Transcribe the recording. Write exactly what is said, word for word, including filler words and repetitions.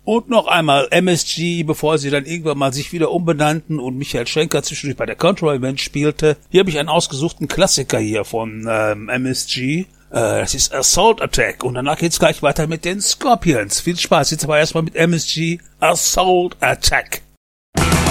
Und noch einmal M S G, bevor sie dann irgendwann mal sich wieder umbenannten und Michael Schenker zwischendurch bei der Control-Event spielte. Hier habe ich einen ausgesuchten Klassiker hier von ähm, M S G. Äh, das ist Assault Attack. Und danach geht's gleich weiter mit den Scorpions. Viel Spaß. Jetzt aber erstmal mit M S G Assault Attack.